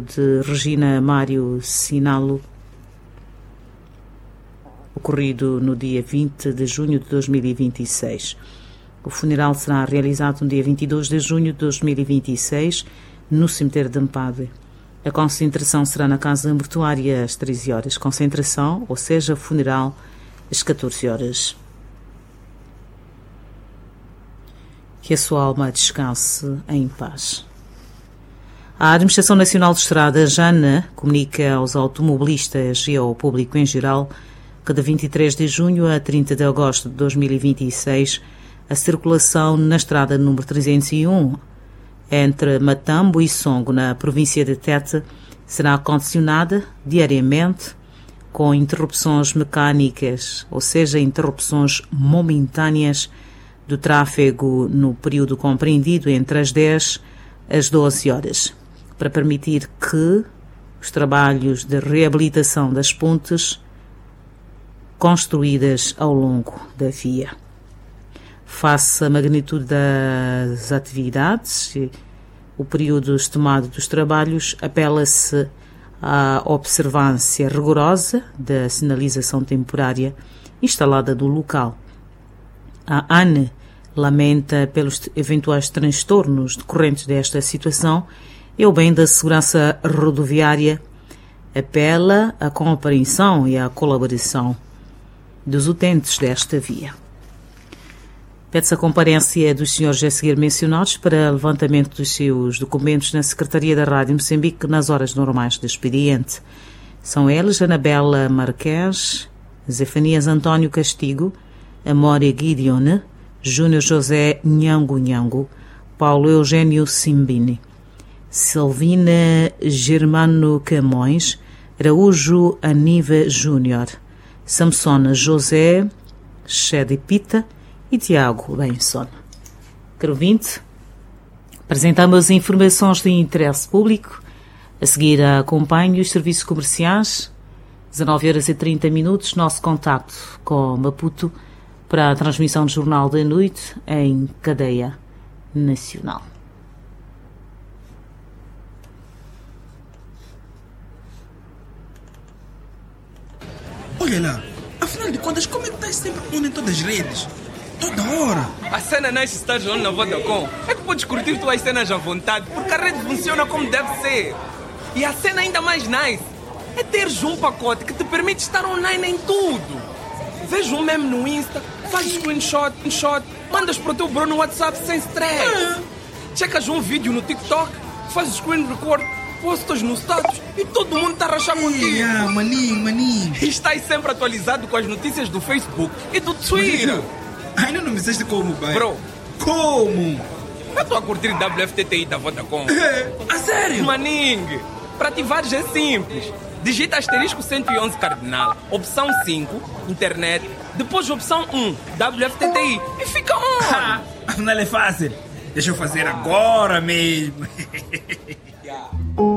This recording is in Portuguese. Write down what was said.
de Regina Mário Sinalo, ocorrido no dia 20 de junho de 2026. O funeral será realizado no dia 22 de junho de 2026, no cemitério de Mpade. A concentração será na casa mortuária às 13 horas. Concentração, ou seja, funeral, às 14 horas. Que a sua alma descanse em paz. A Administração Nacional de Estradas, ANA, comunica aos automobilistas e ao público em geral que de 23 de junho a 30 de agosto de 2026 a circulação na estrada número 301 entre Matambo e Songo, na província de Tete, será condicionada diariamente com interrupções mecânicas, ou seja, interrupções momentâneas do tráfego no período compreendido entre as 10 às 12 horas, para permitir que os trabalhos de reabilitação das pontes construídas ao longo da via. Face à magnitude das atividades, o período estimado dos trabalhos, apela-se à observância rigorosa da sinalização temporária instalada no local. A ANE lamenta pelos eventuais transtornos decorrentes desta situação e o bem da segurança rodoviária, apela à compreensão e à colaboração dos utentes desta via. Pede-se a comparência dos senhores a seguir mencionados para levantamento dos seus documentos na Secretaria da Rádio Moçambique nas horas normais do expediente. São eles Anabela Marques, Zefanias António Castigo, Amória Gideon, Júnior José Nhango, Paulo Eugênio Simbini, Silvina Germano Camões, Araújo Aniva Júnior, Samsona José Chedipita e Tiago Benson. Caro ouvinte, apresentamos informações de interesse público. A seguir acompanhe os serviços comerciais. 19h30, nosso contacto com Maputo para a transmissão do Jornal da Noite em cadeia nacional. Olha lá, afinal de contas, como é que estás sempre on em todas as redes? Toda hora. A cena nice estás on na Vodacom é que podes curtir tuas cenas à vontade, porque a rede funciona como deve ser. E a cena ainda mais nice é teres um pacote que te permite estar online em tudo. Veja um meme no Insta, faz screenshot, mandas para o teu bro no WhatsApp sem stress. Checas um vídeo no TikTok, faz screen record, postas no status e todo mundo está a rachar contigo. Maninho. E estás sempre atualizado com as notícias do Facebook e do Twitter. Ainda não me disseste como, pai? Bro, como? eu estou a curtir WFTTI da Vodacom. A sério? Maning, para ativares é simples. Digita asterisco 111 cardinal, opção 5, internet, depois opção 1, WFTTI e fica on. Afinal é fácil. Deixa eu fazer agora mesmo.